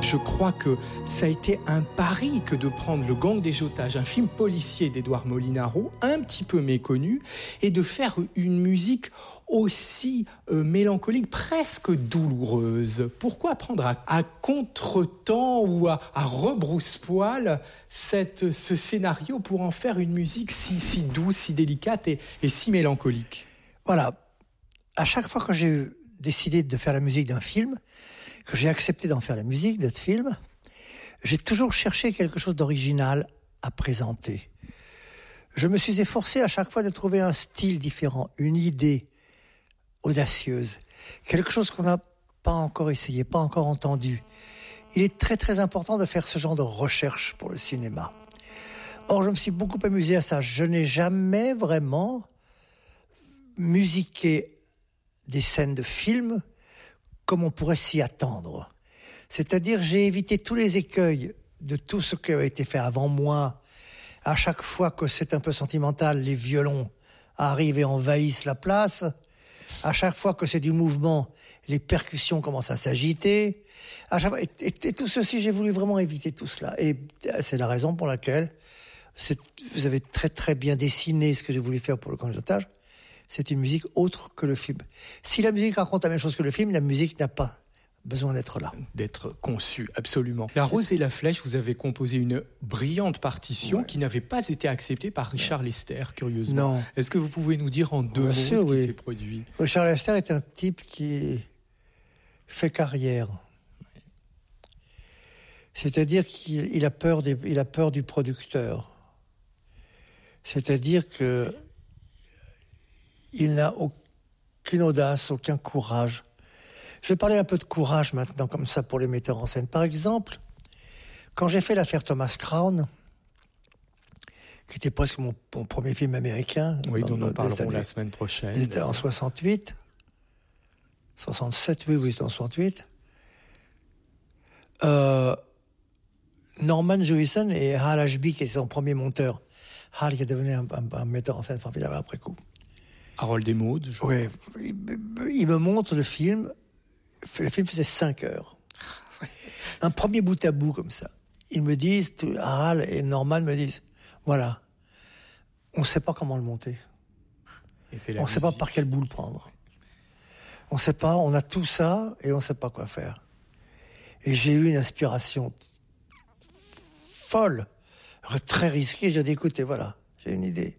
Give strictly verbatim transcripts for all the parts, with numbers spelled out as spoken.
je crois que ça a été un pari que de prendre Le Gang des otages, un film policier d'Édouard Molinaro, un petit peu méconnu, et de faire une musique aussi euh, mélancolique, presque douloureuse. Pourquoi prendre à, à contre-temps ou à, à rebrousse-poil cette, ce scénario pour en faire une musique si, si douce, si délicate et, et si mélancolique? Voilà. À chaque fois que j'ai décidé de faire la musique d'un film, que j'ai accepté d'en faire la musique de ce film, j'ai toujours cherché quelque chose d'original à présenter. Je me suis efforcé à chaque fois de trouver un style différent, une idée audacieuse, quelque chose qu'on n'a pas encore essayé, pas encore entendu. Il est très très important de faire ce genre de recherche pour le cinéma. Or, je me suis beaucoup amusé à ça. Je n'ai jamais vraiment musiqué des scènes de films comme on pourrait s'y attendre. C'est-à-dire, j'ai évité tous les écueils de tout ce qui a été fait avant moi. À chaque fois que c'est un peu sentimental, les violons arrivent et envahissent la place. À chaque fois que c'est du mouvement, les percussions commencent à s'agiter. À chaque... et, et, et tout ceci, j'ai voulu vraiment éviter tout cela. Et c'est la raison pour laquelle c'est... vous avez très très bien dessiné ce que j'ai voulu faire pour Le Gang des otages. C'est une musique autre que le film. Si la musique raconte la même chose que le film, la musique n'a pas besoin d'être là. D'être conçue, absolument. La Rose et la Flèche, vous avez composé une brillante partition ouais. qui n'avait pas été acceptée par Richard Lester, curieusement. Non. Est-ce que vous pouvez nous dire en deux Bien mots sûr, ce qui oui. s'est produit? Richard Lester est un type qui fait carrière. Ouais. C'est-à-dire qu'il il a, peur des, il a peur du producteur. C'est-à-dire que il n'a aucune audace, aucun courage. Je vais parler un peu de courage maintenant, comme ça, pour les metteurs en scène. Par exemple, quand j'ai fait l'affaire Thomas Crown, qui était presque mon, mon premier film américain... Oui, dont nous parlerons années, la semaine prochaine. C'était en soixante-huit. soixante-sept, oui, oui, c'était en soixante-huit. Euh, Norman Jewison et Hal Ashby, qui était son premier monteur. Hal, qui est devenu un, un, un metteur en scène formidable après coup. Harold Desmaudes. Je... Oui, il, il me montre le film. Le film faisait cinq heures. Un premier bout à bout comme ça. Ils me disent, Harald et Norman me disent, voilà, on ne sait pas comment le monter. Et c'est la on ne sait pas par quel bout le prendre. On ne sait pas, on a tout ça et on ne sait pas quoi faire. Et j'ai eu une inspiration folle, très risquée. J'ai dit, écoutez, voilà, j'ai une idée.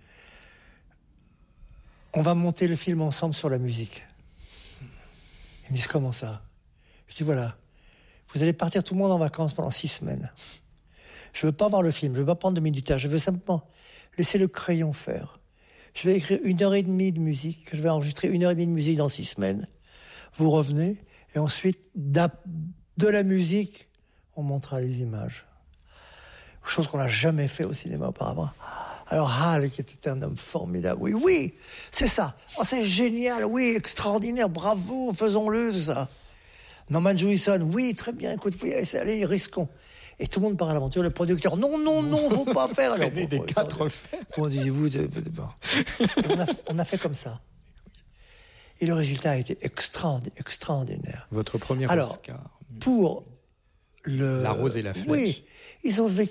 On va monter le film ensemble sur la musique. Ils me disent, comment ça? Je dis, voilà, vous allez partir tout le monde en vacances pendant six semaines. Je ne veux pas voir le film, je ne veux pas prendre de méditation, je veux simplement laisser le crayon faire. Je vais écrire une heure et demie de musique, je vais enregistrer une heure et demie de musique dans six semaines. Vous revenez, et ensuite, de la musique, on montrera les images. Chose qu'on n'a jamais fait au cinéma auparavant. Alors Hal, qui était un homme formidable, oui, oui, c'est ça. Oh, c'est génial, oui, extraordinaire, bravo, faisons-le, c'est ça. Norman Jewison, oui, très bien, écoute, oui, allez, risquons. Et tout le monde part à l'aventure, le producteur, non, non, non, faut pas faire. Alors, bon, des bon, quatre faits. Comment disiez-vous bon. on, a, on a fait comme ça. Et le résultat a été extraordinaire. extraordinaire. Votre premier Alors, Oscar. pour le... La Rose et la Flèche. Oui, ils ont vécu